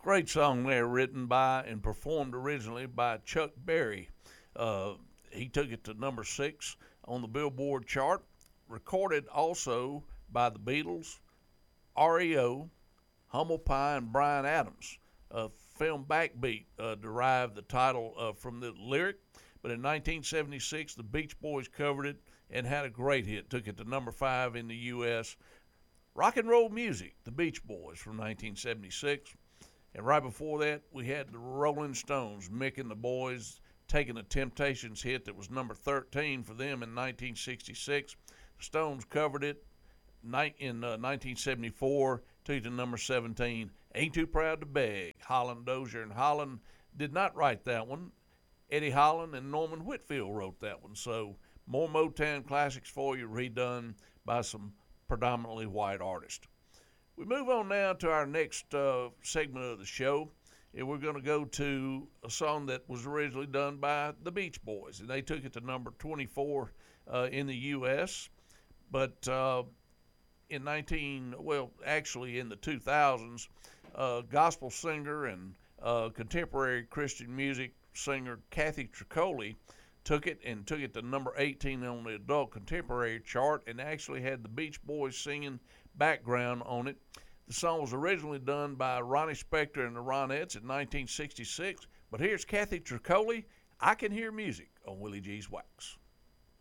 Great song there, written by and performed originally by Chuck Berry. Uh, he took it to number 6 on the Billboard chart. Recorded also by the Beatles, REO, Humble Pie, and Bryan Adams. Film Backbeat derived the title from the lyric, but in 1976 the Beach Boys covered it and had a great hit. Took it to number 5 in the U.S. Rock and Roll Music, the Beach Boys from 1976. And right before that, we had the Rolling Stones, Mick and the Boys, taking a Temptations hit that was number 13 for them in 1966. The Stones covered it in 1974, took it to number 17. Ain't Too Proud to Beg, Holland Dozier. And Holland did not write that one. Eddie Holland and Norman Whitfield wrote that one. So more Motown classics for you, redone by some predominantly white artists. We move on now to our next segment of the show, and we're going to go to a song that was originally done by the Beach Boys, and they took it to number 24 in the U.S. But in the 2000s, gospel singer and contemporary Christian music singer Kathy Tricoli took it to number 18 on the adult contemporary chart, and actually had the Beach Boys singing background on it. The song was originally done by Ronnie Spector and the Ronettes in 1966, but here's Kathy Tricoli, I Can Hear Music on Willie G's Wax.